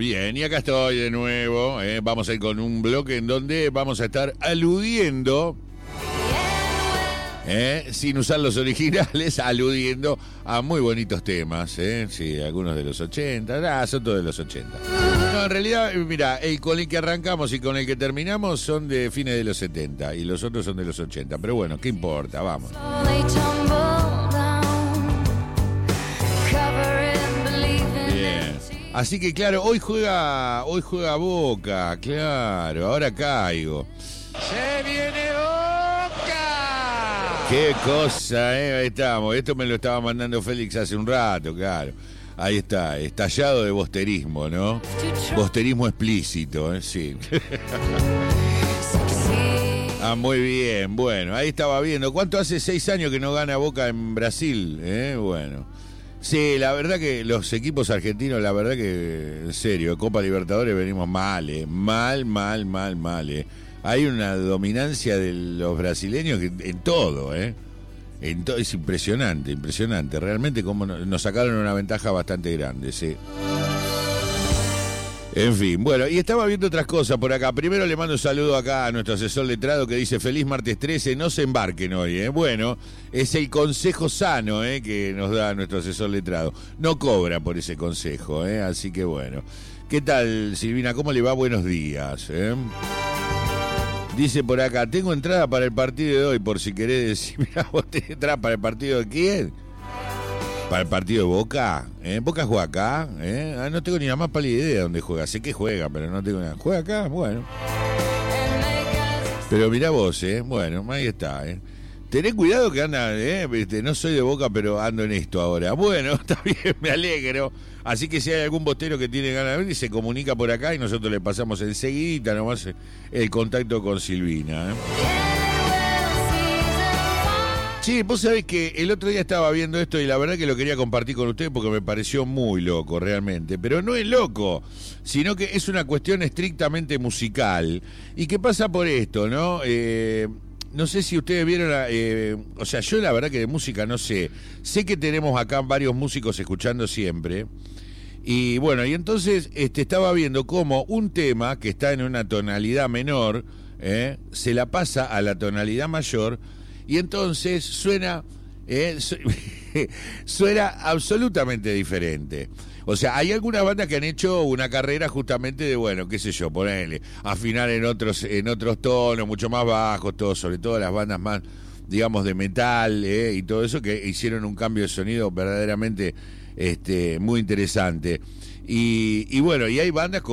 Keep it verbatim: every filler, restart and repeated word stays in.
bien, y acá estoy de nuevo. Eh, vamos a ir con un bloque en donde vamos a estar aludiendo, eh, sin usar los originales, aludiendo a muy bonitos temas. Eh, sí, algunos de los ochenta, ah, son todos de los ochenta. No, en realidad, mira, el con el que arrancamos y con el que terminamos son de fines de los setenta y los otros son de los ochenta. Pero bueno, ¿qué importa? Vamos. Bien. Así que claro, hoy juega, hoy juega Boca, claro, ahora caigo. ¡Se viene Boca! Qué cosa, eh, ahí estamos. Esto me lo estaba mandando Félix hace un rato, claro. Ahí está, estallado de bosterismo, ¿no? Bosterismo explícito, ¿eh? Sí. Ah, muy bien, bueno, ahí estaba viendo. ¿Cuánto hace seis años que no gana Boca en Brasil? ¿Eh? Bueno. Sí, la verdad que los equipos argentinos, la verdad que, en serio, Copa Libertadores venimos mal, ¿eh? Mal, mal, mal, mal, ¿eh? Hay una dominancia de los brasileños en todo, ¿eh? En to- es impresionante, impresionante. Realmente como nos sacaron una ventaja bastante grande, sí. En fin, bueno, y estaba viendo otras cosas por acá. Primero le mando un saludo acá a nuestro asesor letrado que dice: feliz martes trece, no se embarquen hoy, ¿eh? Bueno, es el consejo sano, ¿eh?, que nos da nuestro asesor letrado. No cobra por ese consejo, ¿eh? Así que bueno. ¿Qué tal, Silvina? ¿Cómo le va? Buenos días, ¿eh? Dice por acá: tengo entrada para el partido de hoy, por si querés decir. Mirá, vos tenés entrada para el partido de quién. Para el partido de Boca, ¿eh? Boca juega acá, ¿eh? Ah, no tengo ni la más pálida idea de dónde juega. Sé que juega, pero no tengo nada. ¿Juega acá? Bueno. Pero mirá vos, ¿eh? Bueno, ahí está, ¿eh? Tené cuidado que anda, ¿eh? No soy de Boca, pero ando en esto ahora. Bueno, está bien, me alegro. Así que si hay algún bostero que tiene ganas de ver, se comunica por acá y nosotros le pasamos enseguida nomás el contacto con Silvina, ¿eh? Sí, vos sabés que el otro día estaba viendo esto y la verdad que lo quería compartir con ustedes porque me pareció muy loco realmente, pero no es loco, sino que es una cuestión estrictamente musical y que pasa por esto, ¿no? Eh, no sé si ustedes vieron, eh, o sea, yo la verdad que de música no sé, sé que tenemos acá varios músicos escuchando siempre y bueno, y entonces este, estaba viendo cómo un tema que está en una tonalidad menor, eh, se la pasa a la tonalidad mayor. Y entonces suena, eh, su, suena absolutamente diferente. O sea, hay algunas bandas que han hecho una carrera justamente de, bueno, qué sé yo, ponerle, afinar en otros, en otros tonos, mucho más bajos, todo, sobre todo las bandas más, digamos, de metal, eh, y todo eso, que hicieron un cambio de sonido verdaderamente este, muy interesante. Y, y bueno, y hay bandas